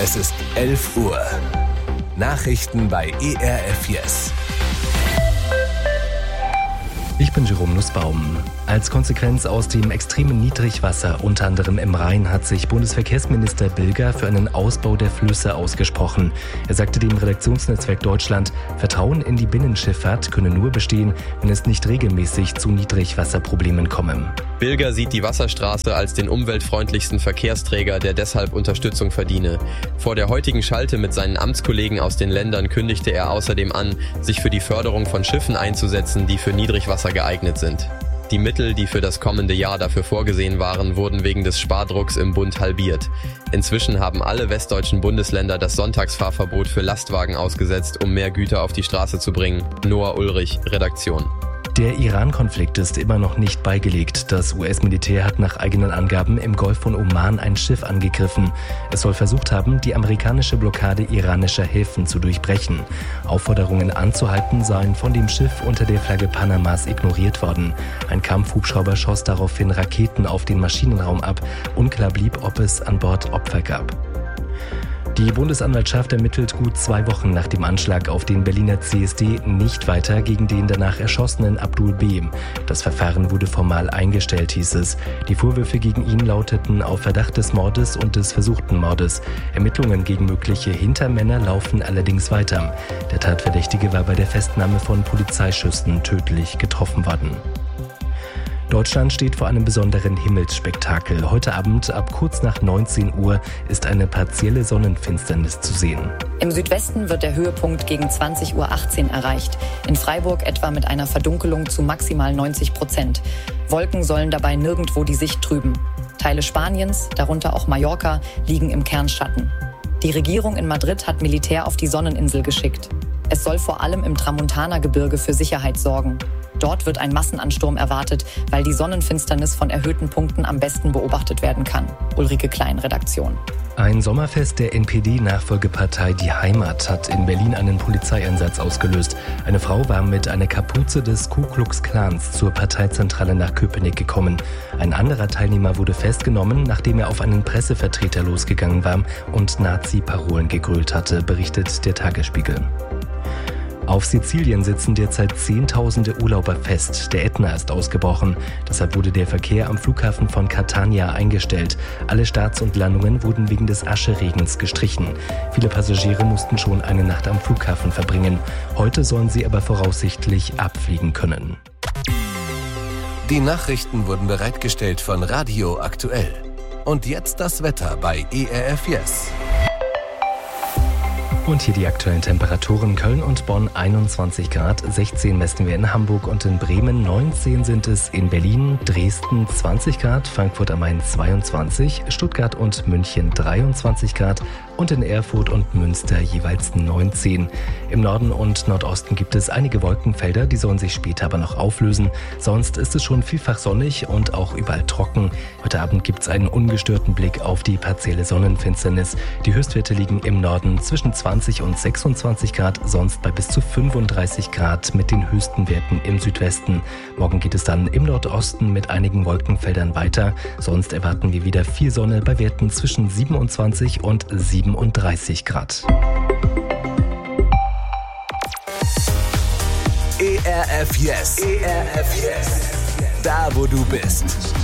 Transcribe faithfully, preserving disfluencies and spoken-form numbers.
Es ist elf Uhr. Nachrichten bei E R F Yes. Ich bin Jerome Nussbaum. Als Konsequenz aus dem extremen Niedrigwasser, unter anderem im Rhein, hat sich Bundesverkehrsminister Bilger für einen Ausbau der Flüsse ausgesprochen. Er sagte dem Redaktionsnetzwerk Deutschland, Vertrauen in die Binnenschifffahrt könne nur bestehen, wenn es nicht regelmäßig zu Niedrigwasserproblemen komme. Bilger sieht die Wasserstraße als den umweltfreundlichsten Verkehrsträger, der deshalb Unterstützung verdiene. Vor der heutigen Schalte mit seinen Amtskollegen aus den Ländern kündigte er außerdem an, sich für die Förderung von Schiffen einzusetzen, die für Niedrigwasser geeignet sind. Die Mittel, die für das kommende Jahr dafür vorgesehen waren, wurden wegen des Spardrucks im Bund halbiert. Inzwischen haben alle westdeutschen Bundesländer das Sonntagsfahrverbot für Lastwagen ausgesetzt, um mehr Güter auf die Straße zu bringen. Noah Ulrich, Redaktion. Der Iran-Konflikt ist immer noch nicht beigelegt. Das U S-Militär hat nach eigenen Angaben im Golf von Oman ein Schiff angegriffen. Es soll versucht haben, die amerikanische Blockade iranischer Häfen zu durchbrechen. Aufforderungen anzuhalten seien von dem Schiff unter der Flagge Panamas ignoriert worden. Ein Kampfhubschrauber schoss daraufhin Raketen auf den Maschinenraum ab. Unklar blieb, ob es an Bord Opfer gab. Die Bundesanwaltschaft ermittelt gut zwei Wochen nach dem Anschlag auf den Berliner C S D nicht weiter gegen den danach erschossenen Abdul B. Das Verfahren wurde formal eingestellt, hieß es. Die Vorwürfe gegen ihn lauteten auf Verdacht des Mordes und des versuchten Mordes. Ermittlungen gegen mögliche Hintermänner laufen allerdings weiter. Der Tatverdächtige war bei der Festnahme von Polizeischüssen tödlich getroffen worden. Deutschland steht vor einem besonderen Himmelsspektakel. Heute Abend ab kurz nach neunzehn Uhr ist eine partielle Sonnenfinsternis zu sehen. Im Südwesten wird der Höhepunkt gegen zwanzig Uhr achtzehn erreicht. In Freiburg etwa mit einer Verdunkelung zu maximal neunzig Prozent. Wolken sollen dabei nirgendwo die Sicht trüben. Teile Spaniens, darunter auch Mallorca, liegen im Kernschatten. Die Regierung in Madrid hat Militär auf die Sonneninsel geschickt. Es soll vor allem im Tramontana-Gebirge für Sicherheit sorgen. Dort wird ein Massenansturm erwartet, weil die Sonnenfinsternis von erhöhten Punkten am besten beobachtet werden kann. Ulrike Klein, Redaktion. Ein Sommerfest der N P D-Nachfolgepartei Die Heimat hat in Berlin einen Polizeieinsatz ausgelöst. Eine Frau war mit einer Kapuze des Ku Klux Klans zur Parteizentrale nach Köpenick gekommen. Ein anderer Teilnehmer wurde festgenommen, nachdem er auf einen Pressevertreter losgegangen war und Nazi-Parolen gegrölt hatte, berichtet der Tagesspiegel. Auf Sizilien sitzen derzeit Zehntausende Urlauber fest. Der Ätna ist ausgebrochen. Deshalb wurde der Verkehr am Flughafen von Catania eingestellt. Alle Starts und Landungen wurden wegen des Ascheregens gestrichen. Viele Passagiere mussten schon eine Nacht am Flughafen verbringen. Heute sollen sie aber voraussichtlich abfliegen können. Die Nachrichten wurden bereitgestellt von Radio Aktuell. Und jetzt das Wetter bei E R F Yes. Und hier die aktuellen Temperaturen. Köln und Bonn einundzwanzig Grad, sechzehn messen wir in Hamburg und in Bremen, neunzehn sind es in Berlin, Dresden zwanzig Grad, Frankfurt am Main zweiundzwanzig, Stuttgart und München dreiundzwanzig Grad und in Erfurt und Münster jeweils neunzehn. Im Norden und Nordosten gibt es einige Wolkenfelder, die sollen sich später aber noch auflösen. Sonst ist es schon vielfach sonnig und auch überall trocken. Heute Abend gibt es einen ungestörten Blick auf die partielle Sonnenfinsternis. Die Höchstwerte liegen im Norden zwischen zwanzig und sechsundzwanzig Grad, sonst bei bis zu fünfunddreißig Grad mit den höchsten Werten im Südwesten. Morgen geht es dann im Nordosten mit einigen Wolkenfeldern weiter. Sonst erwarten wir wieder viel Sonne bei Werten zwischen siebenundzwanzig und siebenunddreißig Grad. E R F Yes. E R F Yes. Da, wo du bist.